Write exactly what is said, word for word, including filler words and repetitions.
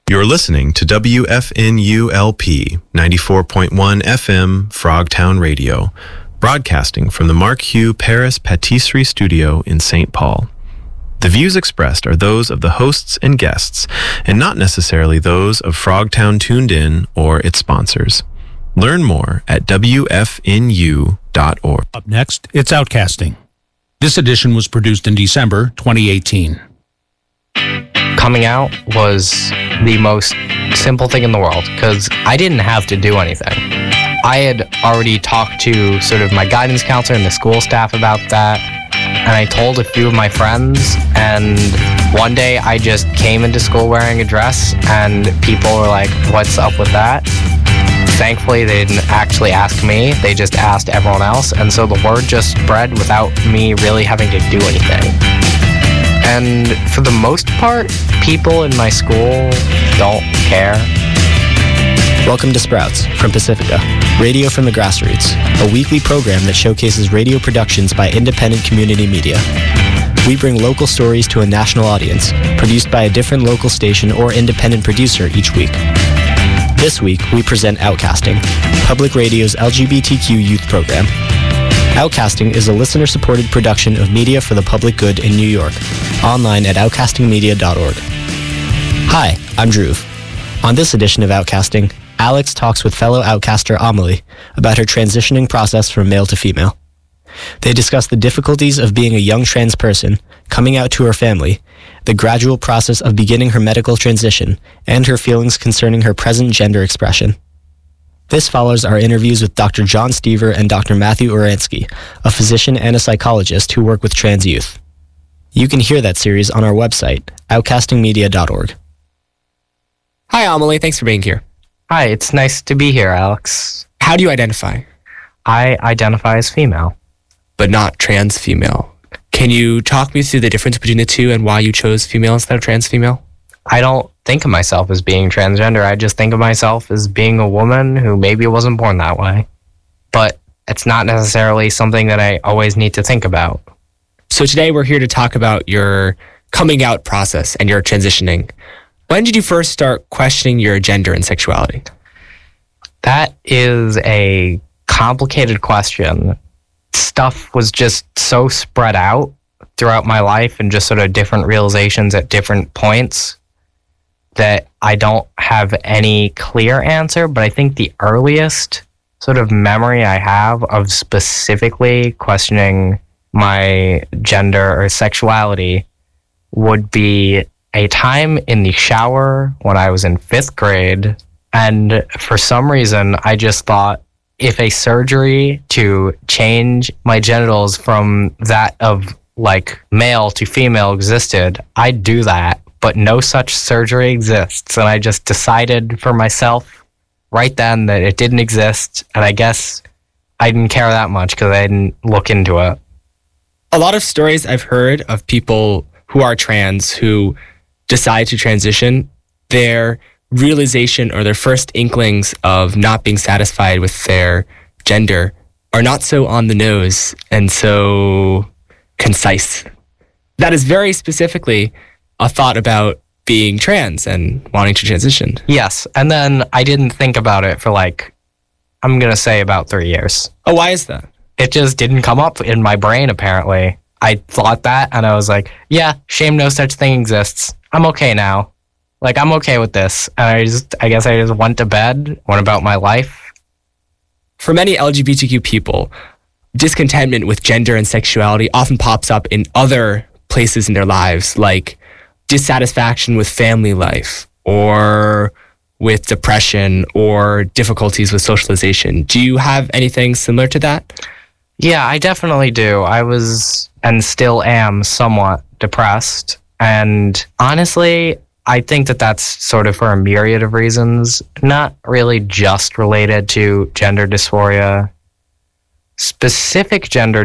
You're listening to W F N U L P ninety-four point one F M Frogtown Radio, broadcasting from the Mark Hugh Paris Patisserie Studio in Saint Paul. The views expressed are those of the hosts and guests, and not necessarily those of Frogtown Tuned In or its sponsors. Learn more at W F N U dot org. Up next, it's Outcasting. This edition was produced in December twenty eighteen. Coming out was the most simple thing in the world because I didn't have to do anything. I had already talked to sort of my guidance counselor and the school staff about that, and I told a few of my friends, and one day I just came into school wearing a dress, and people were like, "What's up with that?" Thankfully, they didn't actually ask me, they just asked everyone else, and so the word just spread without me really having to do anything. And for the most part, people in my school don't care. Welcome to Sprouts from Pacifica, radio from the grassroots, a weekly program that showcases radio productions by independent community media. We bring local stories to a national audience, produced by a different local station or independent producer each week. This week, we present Outcasting, Public Radio's L G B T Q youth program. Outcasting is a listener-supported production of media for the public good in New York, online at outcasting media dot org. Hi, I'm Dhruv. On this edition of Outcasting, Alex talks with fellow outcaster Amelie about her transitioning process from male to female. They discuss the difficulties of being a young trans person, coming out to her family, the gradual process of beginning her medical transition, and her feelings concerning her present gender expression. This follows our interviews with Doctor John Stever and Doctor Matthew Oransky, a physician and a psychologist who work with trans youth. You can hear that series on our website, outcasting media dot org. Hi, Amelie. Thanks for being here. Hi, it's nice to be here, Alex. How do you identify? I identify as female. But not trans female. Can you talk me through the difference between the two and why you chose female instead of trans female? I don't think of myself as being transgender. I just think of myself as being a woman who maybe wasn't born that way. But it's not necessarily something that I always need to think about. So today we're here to talk about your coming out process and your transitioning. When did you first start questioning your gender and sexuality? That is a complicated question. Stuff was just so spread out throughout my life and just sort of different realizations at different points that I don't have any clear answer, but I think the earliest sort of memory I have of specifically questioning my gender or sexuality would be a time in the shower when I was in fifth grade. And for some reason, I just thought if a surgery to change my genitals from that of like male to female existed, I'd do that. But no such surgery exists. And I just decided for myself right then that it didn't exist. And I guess I didn't care that much because I didn't look into it. A lot of stories I've heard of people who are trans who decide to transition, their realization or their first inklings of not being satisfied with their gender are not so on the nose and so concise. That is very specifically a thought about being trans and wanting to transition. Yes, and then I didn't think about it for like, I'm going to say about three years. Oh, why is that? It just didn't come up in my brain, apparently. I thought that, and I was like, yeah, shame no such thing exists. I'm okay now. Like, I'm okay with this. And I just, I guess I just went to bed, went about my life. For many L G B T Q people, discontentment with gender and sexuality often pops up in other places in their lives, like dissatisfaction with family life or with depression or difficulties with socialization. Do you have anything similar to that? Yeah, I definitely do. I was and still am somewhat depressed. And honestly, I think that that's sort of for a myriad of reasons, not really just related to gender dysphoria. Specific gender